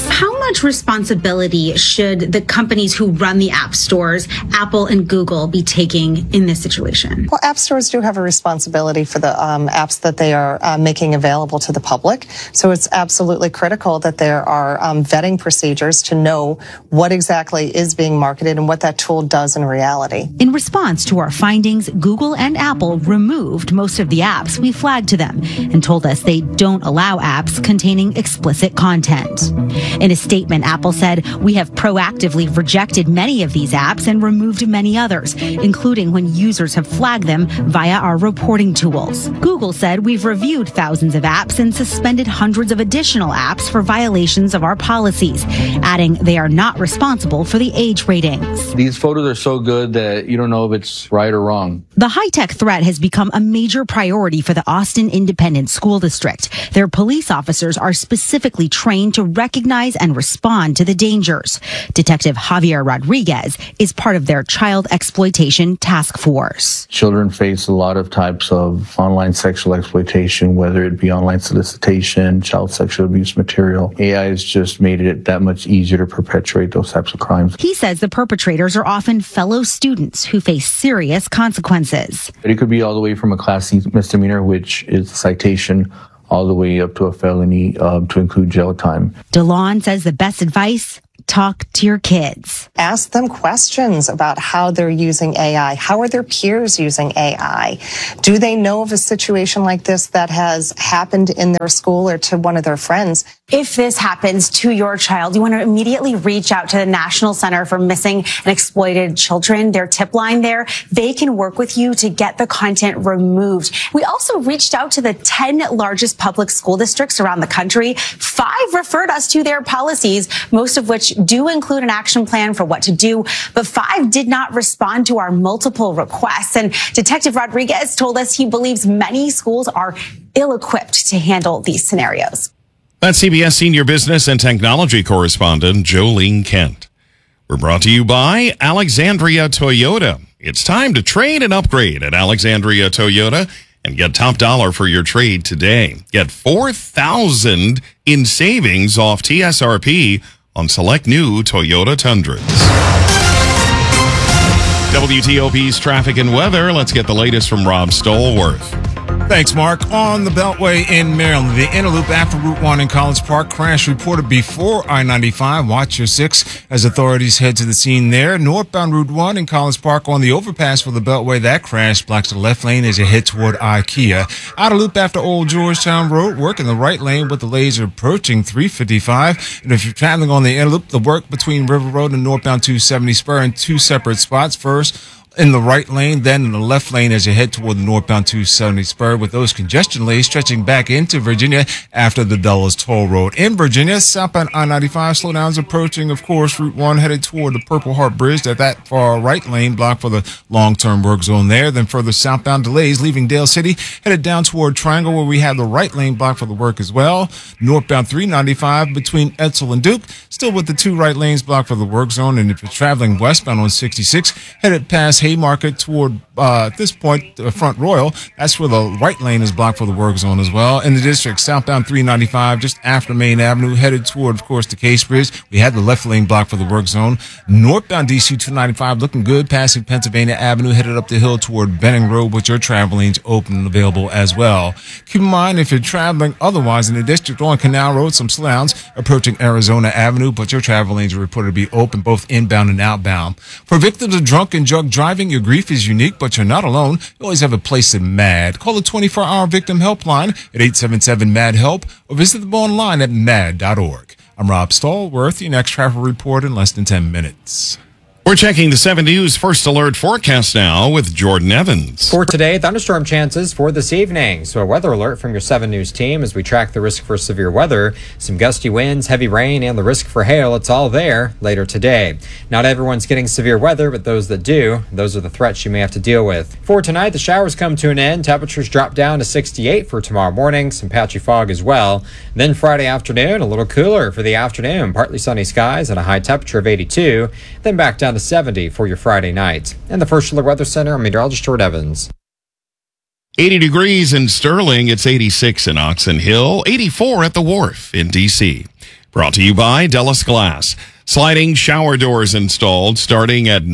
much responsibility should the companies who run the app stores, Apple and Google, be taking in this situation? Well, app stores do have a responsibility for the apps that they are making available to the public. So it's absolutely critical that there are vetting procedures to know what exactly is being marketed and what that tool does in reality. In response to our findings, Google and Apple removed most of the apps we flagged to them and told us they don't allow apps containing explicit content. In a statement, Apple said, "We have proactively rejected many of these apps and removed many others, including when users have flagged them via our reporting tools." Google said, "We've reviewed thousands of apps and suspended hundreds of additional apps for violations of our policies," adding they are not responsible for the age ratings. These photos are so good that you don't know if it's right or wrong. The high-tech threat has become a major priority for the Austin Independent School District. Their police officers are specifically trained to recognize and respond to the dangers. Detective Javier Rodriguez is part of their child exploitation task force. Children face a lot of types of online sexual exploitation, whether it be online solicitation, child sexual abuse material. AI has just made it that much easier to perpetrate those types of crimes. He says the perpetrators are often fellow students who face serious consequences. It could be all the way from a Class C misdemeanor, which is a citation, all the way up to a felony to include jail time. DeLon says the best advice: talk to your kids. Ask them questions about how they're using AI. How are their peers using AI? Do they know of a situation like this that has happened in their school or to one of their friends? If this happens to your child, you want to immediately reach out to the National Center for Missing and Exploited Children. Their tip line there, they can work with you to get the content removed. We also reached out to the 10 largest public school districts around the country. 5 referred us to their policies, most of which do include an action plan for what to do, but 5 did not respond to our multiple requests. And Detective Rodriguez told us he believes many schools are ill-equipped to handle these scenarios. That's CBS senior business and technology correspondent Jolene Kent. We're brought to you by Alexandria Toyota. It's time to trade and upgrade at Alexandria Toyota and get top dollar for your trade today. Get $4,000 in savings off TSRP on select new Toyota Tundras. WTOP's traffic and weather. Let's get the latest from Rob Stallworth. Thanks, Mark. On the Beltway in Maryland, the inner loop after Route 1 in College Park, crash reported before I-95. Watch your 6 as authorities head to the scene there. Northbound Route 1 in College Park on the overpass for the Beltway. That crash blocks the left lane as you head toward IKEA. Outer loop after Old Georgetown Road, work in the right lane with delays approaching 355. And if you're traveling on the inner loop, the work between River Road and northbound 270 Spur in 2 separate spots. First, in the right lane, then in the left lane as you head toward the northbound 270 Spur, with those congestion lanes stretching back into Virginia after the Dulles Toll Road. In Virginia, southbound I-95 slowdowns approaching, of course, Route 1 headed toward the Purple Heart Bridge. That far right lane blocked for the long-term work zone there. Then further southbound delays leaving Dale City, headed down toward Triangle where we have the right lane blocked for the work as well. Northbound 395 between Edsel and Duke, still with the 2 right lanes blocked for the work zone. And if you're traveling westbound on 66, headed past Haymarket toward, at this point, Front Royal. That's where the right lane is blocked for the work zone as well. In the district, southbound 395, just after Main Avenue, headed toward, of course, the Case Bridge. We had the left lane blocked for the work zone. Northbound DC 295, looking good, passing Pennsylvania Avenue, headed up the hill toward Benning Road, with your travel lanes open and available as well. Keep in mind, if you're traveling otherwise in the district on Canal Road, some slowdowns approaching Arizona Avenue, but your travel lanes are reported to be open both inbound and outbound. For victims of drunk and drug driving, your grief is unique, but you're not alone. You always have a place in MAD. Call the 24-hour victim helpline at 877-MAD-HELP or visit them online at mad.org. I'm Rob Stallworth, your next travel report in less than 10 minutes. We're checking the 7 News First Alert forecast now with Jordan Evans. For today, thunderstorm chances for this evening. So a weather alert from your 7 News team as we track the risk for severe weather. Some gusty winds, heavy rain, and the risk for hail. It's all there later today. Not everyone's getting severe weather, but those that do, those are the threats you may have to deal with. For tonight, the showers come to an end. Temperatures drop down to 68 for tomorrow morning. Some patchy fog as well. Then Friday afternoon, a little cooler for the afternoon. Partly sunny skies and a high temperature of 82. Then back down to 70 for your Friday night. And the First Alert Weather Center, I'm meteorologist Jordan Evans. 80 degrees in Sterling. It's 86 in Oxon Hill. 84 at the Wharf in D.C. Brought to you by Dellis Glass. Sliding shower doors installed starting at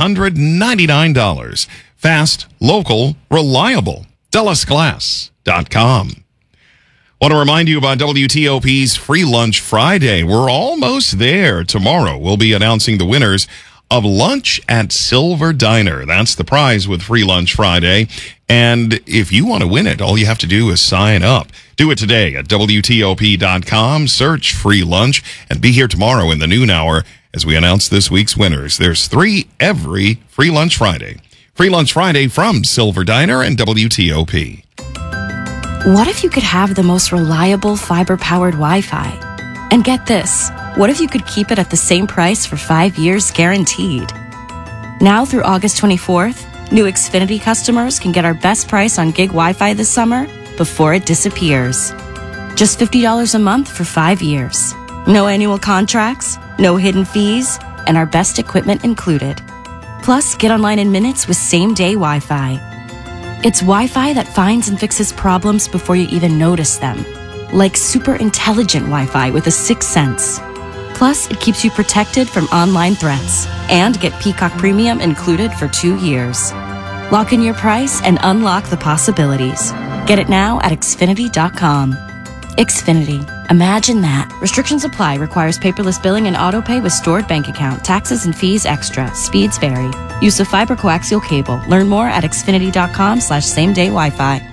$999. Fast, local, reliable. DellisGlass.com. Want to remind you about WTOP's Free Lunch Friday. We're almost there. Tomorrow, we'll be announcing the winners of lunch at Silver Diner. That's the prize with Free Lunch Friday. And if you want to win it, all you have to do is sign up. Do it today at WTOP.com. Search Free Lunch and be here tomorrow in the noon hour as we announce this week's winners. There's 3 every Free Lunch Friday. Free Lunch Friday from Silver Diner and WTOP. What if you could have the most reliable fiber-powered Wi-Fi? And get this, what if you could keep it at the same price for 5 years guaranteed? Now through August 24th, new Xfinity customers can get our best price on gig Wi-Fi this summer before it disappears. Just $50 a month for 5 years. No annual contracts, no hidden fees, and our best equipment included. Plus, get online in minutes with same-day Wi-Fi. It's Wi-Fi that finds and fixes problems before you even notice them. Like super intelligent Wi-Fi with a 6th sense. Plus, it keeps you protected from online threats. And get Peacock Premium included for 2 years. Lock in your price and unlock the possibilities. Get it now at Xfinity.com. Xfinity. Imagine that. Restrictions apply. Requires paperless billing and autopay with stored bank account. Taxes and fees extra. Speeds vary. Use of fiber coaxial cable. Learn more at Xfinity.com/same-day Wi-Fi.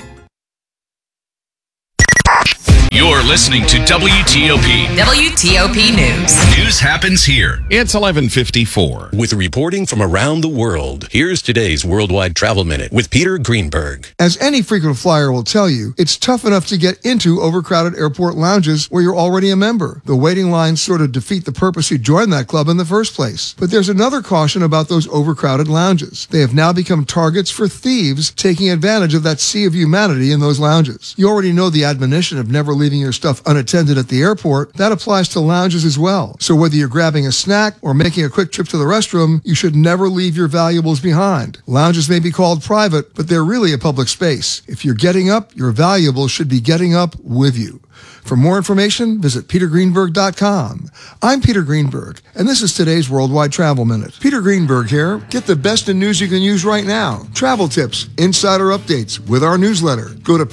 You're listening to WTOP. WTOP News. News happens here. It's 11:54. With reporting from around the world, here's today's Worldwide Travel Minute with Peter Greenberg. As any frequent flyer will tell you, it's tough enough to get into overcrowded airport lounges where you're already a member. The waiting lines sort of defeat the purpose you joined that club in the first place. But there's another caution about those overcrowded lounges. They have now become targets for thieves taking advantage of that sea of humanity in those lounges. You already know the admonition of never leaving your stuff unattended at the airport. That applies to lounges as well. So whether you're grabbing a snack or making a quick trip to the restroom, you should never leave your valuables behind. Lounges may be called private, but they're really a public space. If you're getting up, your valuables should be getting up with you. For more information, visit petergreenberg.com. I'm Peter Greenberg, and this is today's Worldwide Travel Minute. Peter Greenberg here. Get the best in news you can use right now. Travel tips, insider updates with our newsletter. Go to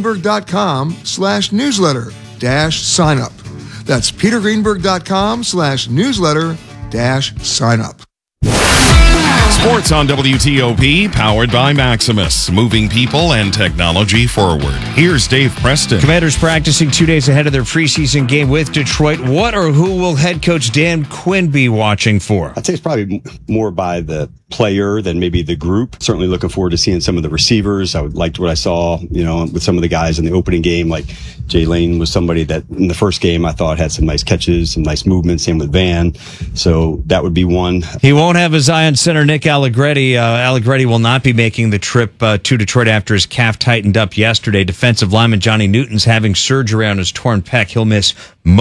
petergreenberg.com/newsletter-sign up. That's petergreenberg.com/newsletter-sign up. Sports on WTOP, powered by Maximus, moving people and technology forward. Here's Dave Preston. Commanders practicing 2 days ahead of their preseason game with Detroit. What or who will head coach Dan Quinn be watching for? I'd say it's probably more by the player than maybe the group. Certainly looking forward to seeing some of the receivers. I liked what I saw, with some of the guys in the opening game. Like Jay Lane was somebody that in the first game I thought had some nice catches, some nice movements. Same with Van. So that would be one. He won't have his eye on center Nick Allegretti. Allegretti will not be making the trip to Detroit after his calf tightened up yesterday. Defensive lineman Johnny Newton's having surgery on his torn pec. He'll miss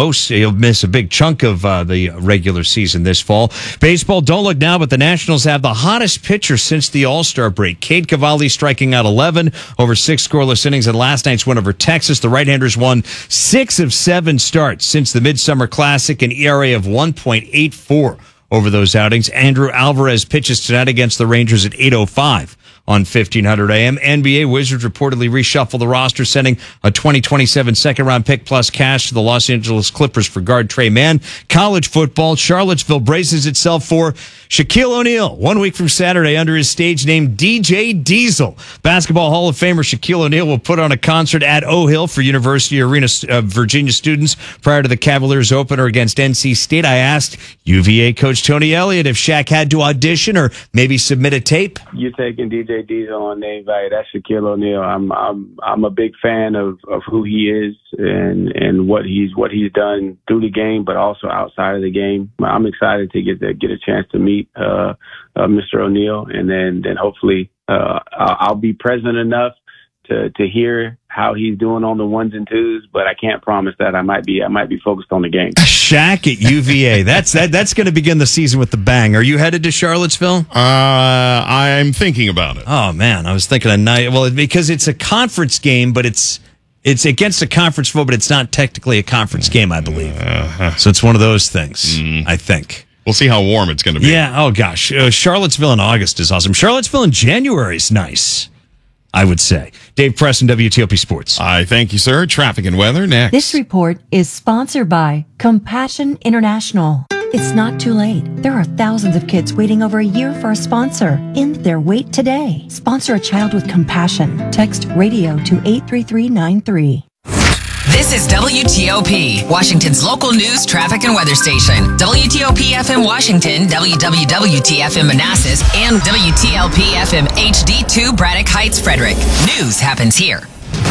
a big chunk of the regular season this fall. Baseball, don't look now, but the Nationals have the hottest pitcher since the All-Star break. Cade Cavalli striking out 11 over 6 scoreless innings in last night's win over Texas. The right-handers won 6 of 7 starts since the Midsummer Classic, an ERA of 1.84 over those outings. Andrew Alvarez pitches tonight against the Rangers at 8:05 on 1500 AM. NBA Wizards reportedly reshuffle the roster, sending a 2027 second-round pick plus cash to the Los Angeles Clippers for guard Trey Mann. College football, Charlottesville braces itself for Shaquille O'Neal 1 week from Saturday under his stage name DJ Diesel. Basketball Hall of Famer Shaquille O'Neal will put on a concert at O-Hill for University Arena Virginia students prior to the Cavaliers opener against NC State. I asked UVA coach Tony Elliott if Shaq had to audition or maybe submit a tape. You're taking DJ Diesel on name value. That's Shaquille O'Neal. I'm a big fan of who he is and what he's done through the game, but also outside of the game. I'm excited to get a chance to meet Mr. O'Neal, and then hopefully I'll be present enough to hear how he's doing on the ones and twos, but I can't promise that. I might be focused on the game. Shaq at UVA. That's going to begin the season with the bang. Are you headed to Charlottesville? I'm thinking about it. Oh man, I was thinking a night. Well, because it's a conference game, but it's It's against a conference foe, but it's not technically a conference game, I believe. So it's one of those things, I think. We'll see how warm it's going to be. Yeah, oh gosh. Charlottesville in August is awesome. Charlottesville in January is nice, I would say. Dave Preston, WTOP Sports. I thank you, sir. Traffic and weather next. This report is sponsored by Compassion International. It's not too late. There are thousands of kids waiting over a year for a sponsor. End their wait today. Sponsor a child with compassion. Text radio to 83393. This is WTOP, Washington's local news, traffic, and weather station. WTOP FM Washington, WWWT FM Manassas, and WTLP FM HD2 Braddock Heights, Frederick. News happens here.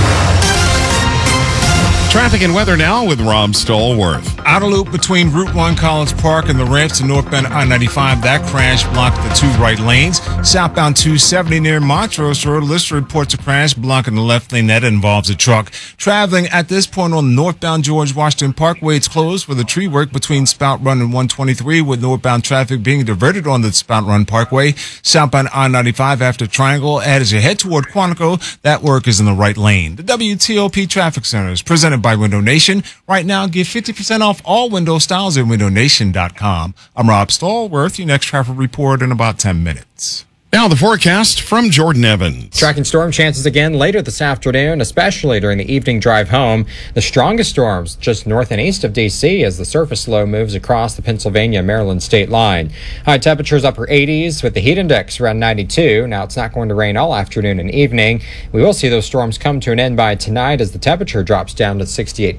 Traffic and weather now with Rob Stallworth. Outer loop between Route 1 College Park and the ramps to northbound I-95. That crash blocked the two right lanes. Southbound 270 near Montrose Road. Lister reports a crash blocking the left lane. That involves a truck. Traveling at this point on northbound George Washington Parkway, it's closed for the tree work between Spout Run and 123, with northbound traffic being diverted on the Spout Run Parkway. Southbound I-95 after Triangle. As you head toward Quantico, that work is in the right lane. The WTOP Traffic Center is presented by Window Nation. Right now, get 50% off all window styles at windownation.com. I'm Rob Stallworth. Your next traffic report in about 10 minutes. Now the forecast from Jordan Evans. Tracking storm chances again later this afternoon, especially during the evening drive home. The strongest storms just north and east of D.C. as the surface low moves across the Pennsylvania-Maryland state line. High temperatures upper 80s with the heat index around 92. Now it's not going to rain all afternoon and evening. We will see those storms come to an end by tonight as the temperature drops down to 68